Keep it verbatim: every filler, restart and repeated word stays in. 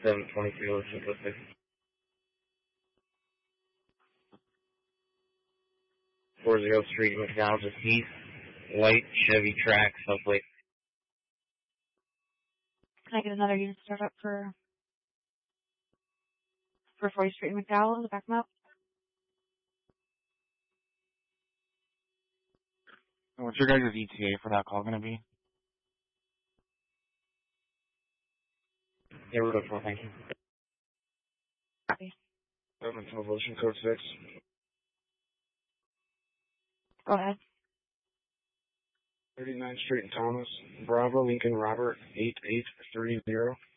seven twenty-three Ocean Code six. forty Street, McDonald's Heath, Light Chevy Trax, South Can I get another unit start up for for fortieth Street and McDowell to back them up? What's your guys' E T A for that call going to be? Yeah, we're good for thank you. Copy. seven twelve Ocean Code six. Go ahead. thirty-ninth Street and Thomas. Bravo Lincoln Robert eight eight three zero.